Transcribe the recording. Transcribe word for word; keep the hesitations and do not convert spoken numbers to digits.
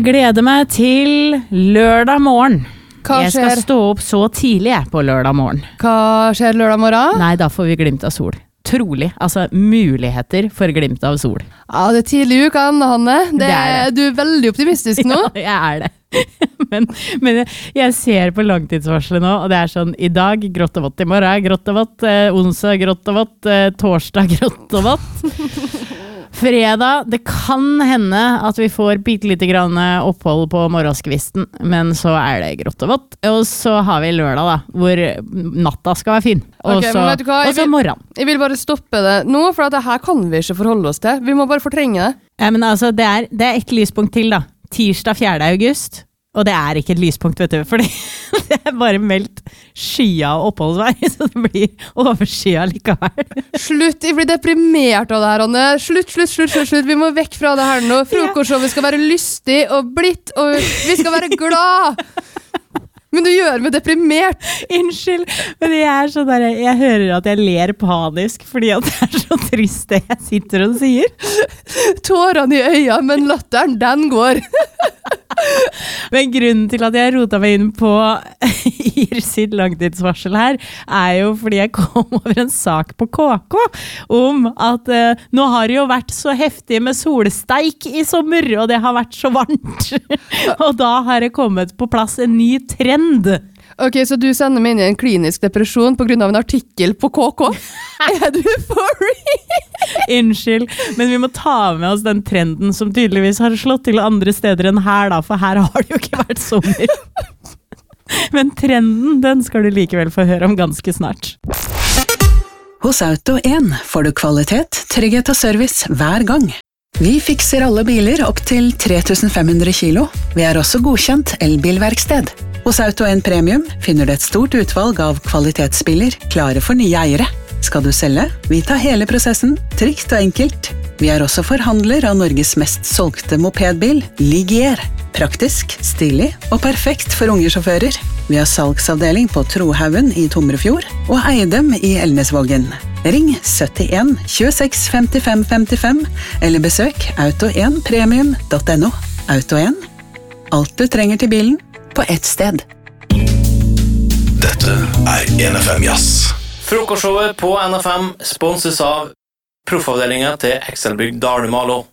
Jeg gleder meg til lørdag morgen. Hva jeg skal skjer? stå opp så tidlig på lørdag morgen. Hva skjer lørdag morgen? Nei, da får vi glimt av sol. Trolig, altså muligheter for glimt av sol. Ja, det er tidlig i uka, Hanne. Det Det er er, du er veldig optimistisk nå. Ja, jeg er det. men, men jeg ser på langtidsvarselet nå, og det er sånn, i dag grått og vått, i morgen grått og vått, eh, onsdag grått og vått, eh, torsdag grått og vått. Fredag, det kan hende at vi får bitte lite grann opphold på morgenskvisten, men så er det grått og vått. Og så har vi lørdag da, hvor natta skal være fin. Og Ok, så, men vet du hva? og Jeg så vil- morgen. Jeg vil bare stoppe det nå, for at det her kan vi ikke forholde oss til. Vi må bare fortrenge det. Ja, men altså, det er, det er et lyspunkt til da. Tirsdag fjerde august, og det er ikke et lyspunkt, vet du, fordi det er bare meldt skya og oppholdsvei, så det blir overskya likevel. Slutt, jeg blir deprimert av det her, Anne. Slutt, slutt, slutt, slutt, slutt. Vi må vekk fra det her nå. Frokostshowet skal være lystig og blitt, og vi skal være glad. Men du gjør meg deprimert. Unnskyld, men jeg er sånn der, jeg hører at jeg ler panisk, fordi at det er så trist det jeg sitter og sier. Tårene i øya, men latteren, den går. Men grunnen til at jeg rota meg inn på I R sitt langtidsvarsel her, er jo fordi jeg kom over en sak på K K om at uh, nå har det jo vært så heftig med solsteik I sommer, og det har vært så varmt. Og da har det kommet på plass en ny trend. Ok, så du sender meg inn I en klinisk depresjon på grunn av en artikkel på K K? Er du for real? Unnskyld, men vi må ta med oss den trenden som tydeligvis har slått til andre steder enn her da, for her har det jo ikke vært sommer. Men trenden, den skal du likevel få høre om ganske snart. Hos Auto en får du kvalitet, trygghet og service hver gang. Vi fikser alle biler opp til tre tusen fem hundre kilo. Vi er også godkjent elbilverksted. Hos Auto en Premium finner du et stort utvalg av kvalitetsbiler klare for nye eiere. Skal du selge? Vi tar hele prosessen, trygt og enkelt. Vi er også forhandler av Norges mest solgte mopedbil, Ligier. Praktisk, stilig og perfekt for unge sjåfører. Vi har salgsavdeling på Trohaugen I Tomrefjord og Eidem I Elnesvågen. Ring syttien tjueseks femtifem femtifem eller besøk auto en premium punktum no. Auto en. Alt du trenger til bilen på ett sted. Dette er N F M Jazz. Frokostshowet på N F M sponses av proffavdelingen til Excelbygg Dalumalo.